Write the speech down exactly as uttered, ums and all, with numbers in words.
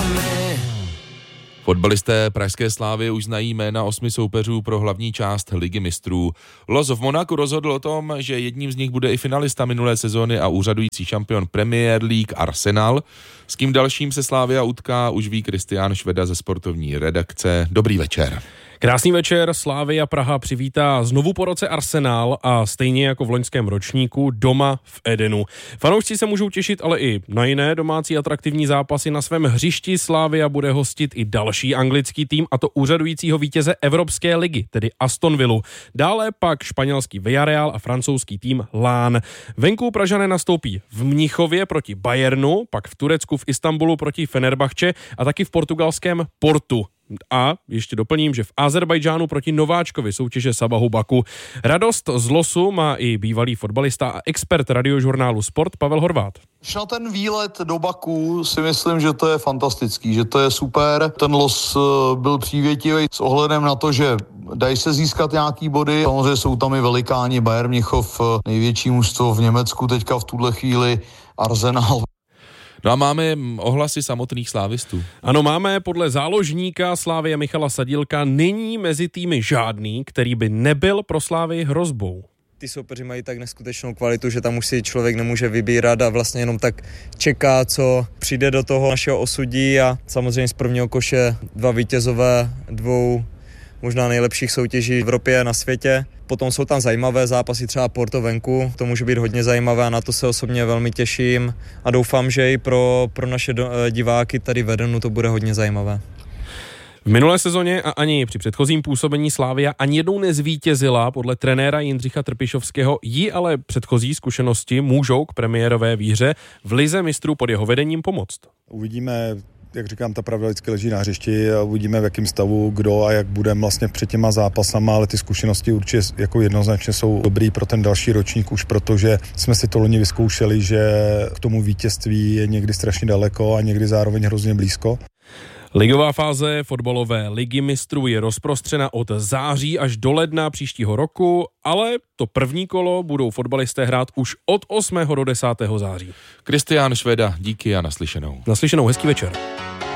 my. Fotbalisté pražské Slávy už znají jména osmi soupeřů pro hlavní část Ligy mistrů. Los v Monaku rozhodl o tom, že jedním z nich bude i finalista minulé sezóny a úřadující šampion Premier League Arsenal. S kým dalším se Slavia utká, už ví Kristián Šveda ze sportovní redakce. Dobrý večer. Krásný večer, Slavia Praha přivítá znovu po roce Arsenal a stejně jako v loňském ročníku doma v Edenu. Fanoušci se můžou těšit ale i na jiné domácí atraktivní zápasy. Na svém hřišti Slavia bude hostit i další anglický tým, a to úřadujícího vítěze Evropské ligy, tedy Aston Villu. Dále pak španělský Villarreal a francouzský tým Lán. Venku Pražané nastoupí v Mnichově proti Bayernu, pak v Turecku v Istanbulu proti Fenerbahče a taky v portugalském Portu. A ještě doplním, že v Azerbajdžánu proti nováčkovi soutěže Sabahu Baku. Radost z losu má i bývalý fotbalista a expert radiožurnálu Sport Pavel Horváth. Na ten výlet do Baku si myslím, že to je fantastický, že to je super. Ten los byl přívětivý s ohledem na to, že dají se získat nějaký body. Samozřejmě jsou tam i velikáni, Bayern Mnichov, největší mužstvo v Německu teďka v tuhle chvíli, Arsenal. No a máme ohlasy samotných slávistů. Ano, máme. Podle záložníka Slavie Michala Sadílka není mezi týmy žádný, který by nebyl pro Slavii hrozbou. Ty soupeři mají tak neskutečnou kvalitu, že tam už si člověk nemůže vybírat a vlastně jenom tak čeká, co přijde do toho našeho osudí, a samozřejmě z prvního koše dva vítězové dvou možná nejlepších soutěží v Evropě a na světě. Potom jsou tam zajímavé zápasy, třeba Porto venku, to může být hodně zajímavé a na to se osobně velmi těším a doufám, že i pro, pro naše diváky tady v Edenu to bude hodně zajímavé. V minulé sezóně a ani při předchozím působení Slavia ani jednou nezvítězila. Podle trenéra Jindřicha Trpišovského jí ale předchozí zkušenosti můžou k premiérové výhře v lize mistrů pod jeho vedením pomoct. Uvidíme, jak říkám, ta pravda vždycky leží na hřišti a uvidíme, v jakém stavu kdo a jak bude vlastně před těma zápasama, ale ty zkušenosti určitě jako jednoznačně jsou dobrý pro ten další ročník, už protože jsme si to loni vyzkoušeli, že k tomu vítězství je někdy strašně daleko a někdy zároveň hrozně blízko. Ligová fáze fotbalové ligy mistrů je rozprostřena od září až do ledna příštího roku, ale to první kolo budou fotbalisté hrát už od osmého do desátého září. Kristián Šveda, díky a naslyšenou. Naslyšenou, hezký večer.